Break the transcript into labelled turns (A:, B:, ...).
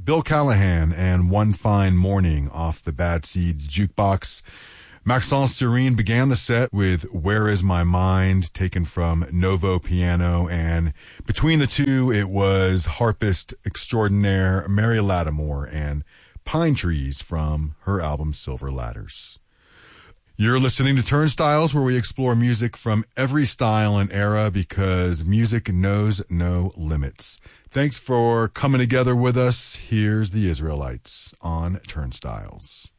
A: Bill Callahan and One Fine Morning off the Bad Seeds jukebox. Maxence Serene began the set with Where Is My Mind, taken from Novo Piano, and between the two, it was harpist extraordinaire Mary Lattimore and Pine Trees from her album Silver Ladders. You're listening to Turnstiles, where we explore music from every style and era because music knows no limits. Thanks for coming together with us. Here's the Israelites on Turnstiles.